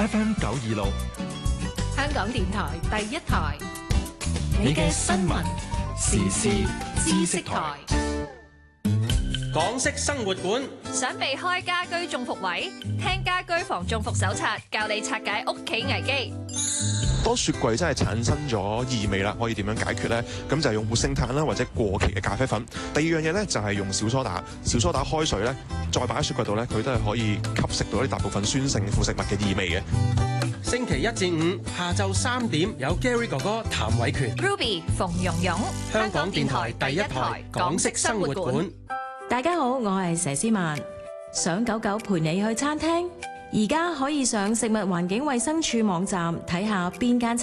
FM 926， 香港電台第一台， 你嘅新聞時事知識台。 港式生活館， 想避開家居中伏位？聽家居防中伏手冊，教你拆解屋企危機。 當雪櫃真係產生咗異味啦，可以點樣解決呢？咁就係用活性炭啦，或者過期嘅咖啡粉。第二樣嘢咧就係用小蘇打，小蘇打開水咧，再擺喺雪櫃度咧，佢都係可以吸食到啲大部分酸性腐食物嘅異味嘅。 星期一至五下晝3點有 Gary 哥哥譚偉權 Ruby 馮蓉蓉， 香港電台第一台港式生活館。 大家好，我係佘詩曼。想狗狗陪你去餐廳，而家可以上食物環境衛生署網站睇下邊間